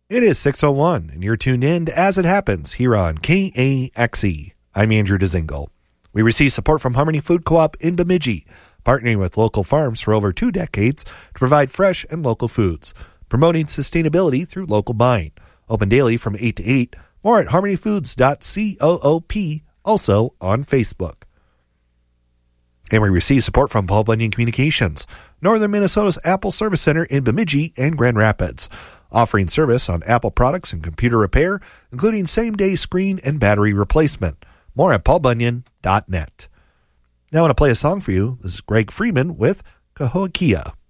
It is 6:01, and you're tuned in to As It Happens here on KAXE. I'm Andrew Dezingle. We receive support from Harmony Food Co-op in Bemidji, partnering with local farms for over 2 decades to provide fresh and local foods, promoting sustainability through local buying. Open daily from 8 to 8. More at harmonyfoods.coop, also on Facebook. And we receive support from Paul Bunyan Communications, Northern Minnesota's Apple Service Center in Bemidji and Grand Rapids, offering service on Apple products and computer repair, including same-day screen and battery replacement. More at paulbunyan.net. Now I want to play a song for you. This is Greg Freeman with Cahokia.